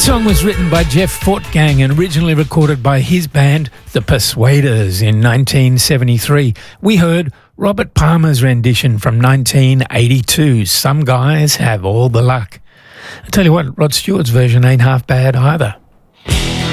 song was written by Jeff Fortgang and originally recorded by his band, The Persuaders, in 1973. We heard Robert Palmer's rendition from 1982, Some Guys Have All the Luck. I tell you what, Rod Stewart's version ain't half bad either.